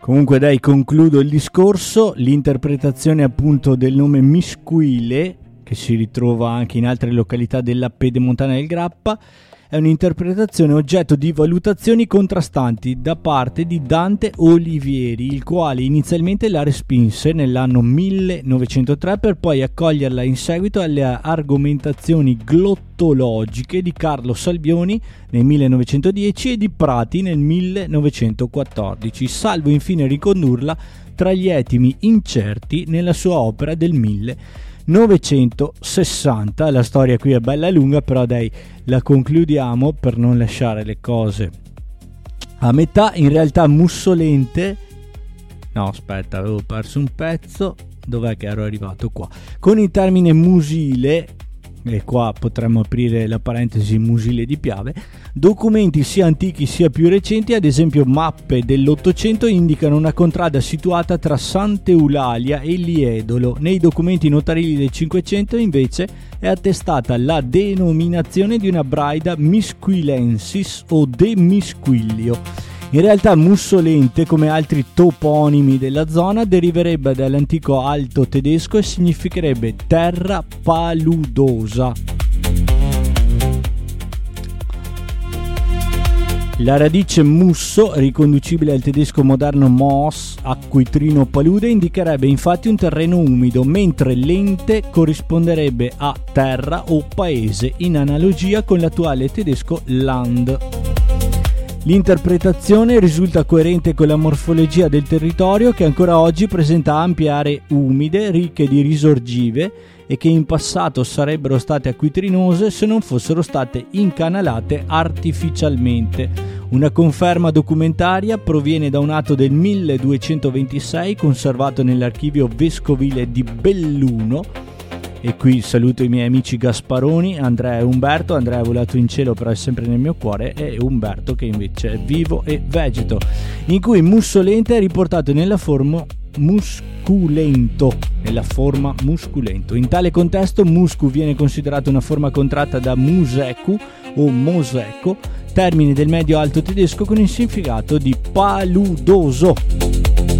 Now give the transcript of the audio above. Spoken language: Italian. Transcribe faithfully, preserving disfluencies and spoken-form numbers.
Comunque dai, concludo il discorso. L'interpretazione appunto del nome Miscuile, che si ritrova anche in altre località della Pedemontana del Grappa, è un'interpretazione oggetto di valutazioni contrastanti da parte di Dante Olivieri, il quale inizialmente la respinse nell'anno millenovecentotre per poi accoglierla in seguito alle argomentazioni glottologiche di Carlo Salvioni nel millenovecentodieci e di Prati nel millenovecentoquattordici, salvo infine ricondurla tra gli etimi incerti nella sua opera del millenovecentosessanta. La storia qui è bella lunga, però dai, la concludiamo per non lasciare le cose a metà. In realtà Mussolente, no aspetta, avevo perso un pezzo, dov'è che ero arrivato qua? Con il termine musile, e qua potremmo aprire la parentesi musile di Piave, documenti sia antichi sia più recenti, ad esempio mappe dell'Ottocento, indicano una contrada situata tra Sant'Eulalia e Liedolo. Nei documenti notarili del Cinquecento invece è attestata la denominazione di una braida Misquilensis o de Misquilio. In realtà Mussolente, come altri toponimi della zona, deriverebbe dall'antico alto tedesco e significherebbe terra paludosa. La radice musso, riconducibile al tedesco moderno Moos, acquitrino palude, indicherebbe infatti un terreno umido, mentre lente corrisponderebbe a terra o paese, in analogia con l'attuale tedesco Land. L'interpretazione risulta coerente con la morfologia del territorio, che ancora oggi presenta ampie aree umide, ricche di risorgive e che in passato sarebbero state acquitrinose se non fossero state incanalate artificialmente. Una conferma documentaria proviene da un atto del milleduecentoventisei conservato nell'archivio vescovile di Belluno. E qui saluto i miei amici Gasparoni, Andrea e Umberto. Andrea è volato in cielo però è sempre nel mio cuore, e Umberto che invece è vivo e vegeto, in cui Mussolente è riportato nella forma musculento, nella forma musculento. In tale contesto muscu viene considerato una forma contratta da museku o moseco, termine del medio alto tedesco con il significato di paludoso.